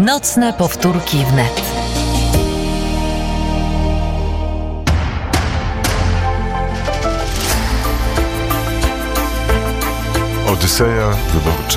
Nocne powtórki wnet. Odyseja wyborcza.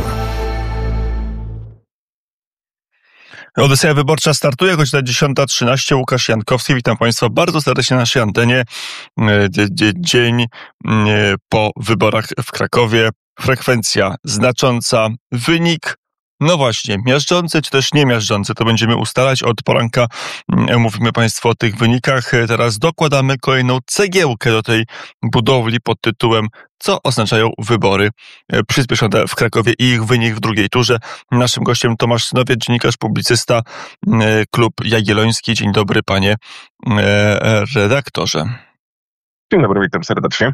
Odyseja wyborcza startuje, godzina 10:13. Łukasz Jankowski, witam Państwa bardzo serdecznie na naszej antenie. Dzień po wyborach w Krakowie. Frekwencja znacząca, wynik, no właśnie, miażdżący czy też nie miażdżący, to będziemy ustalać. Od poranka mówimy Państwu o tych wynikach. Teraz dokładamy kolejną cegiełkę do tej budowli pod tytułem "Co oznaczają wybory przyspieszone w Krakowie i ich wynik w drugiej turze". Naszym gościem Tomasz Synowiec, dziennikarz, publicysta, Klub Jagielloński. Dzień dobry, panie redaktorze. Dzień dobry, witam serdecznie.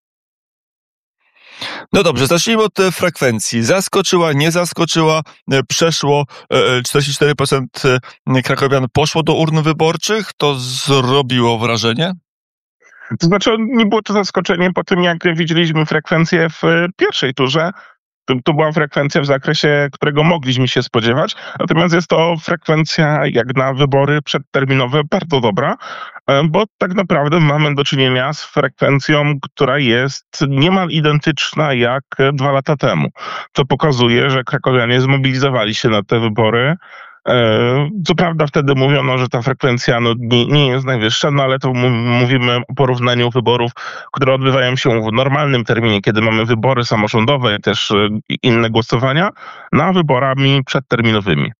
No dobrze, zacznijmy od frekwencji. Zaskoczyła, nie zaskoczyła, przeszło 44% krakowian poszło do urn wyborczych. To zrobiło wrażenie? To znaczy, nie było to zaskoczenie po tym, jak widzieliśmy frekwencję w pierwszej turze. To była frekwencja w zakresie, którego mogliśmy się spodziewać. Natomiast jest to frekwencja jak na wybory przedterminowe bardzo dobra, bo tak naprawdę mamy do czynienia z frekwencją, która jest niemal identyczna jak 2 lata temu. Co pokazuje, że krakowianie zmobilizowali się na te wybory. Co prawda wtedy mówiono, że ta frekwencja nie jest najwyższa, ale to mówimy o porównaniu wyborów, które odbywają się w normalnym terminie, kiedy mamy wybory samorządowe i też inne głosowania, na wyborami przedterminowymi.